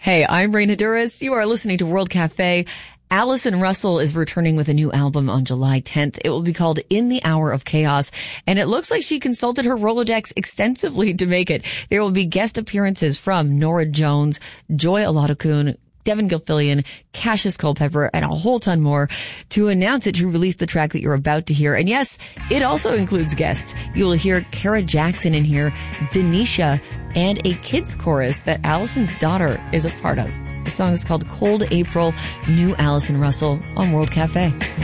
Hey, I'm Raina Duras. You are listening to World Cafe. Allison Russell is returning with a new album on July 10th. It will be called In the Hour of Chaos, and it looks like she consulted her Rolodex extensively to make it. There will be guest appearances from Norah Jones, Joy Oladokun, Devin Gilfillian, Cassius Culpepper, and a whole ton more. To announce it, she released the track that you're about to hear. And yes, it also includes guests. You will hear Kara Jackson in here, Denisha, and a kids chorus that Allison's daughter is a part of. The song is called Cold April, new Allison Russell on World Cafe.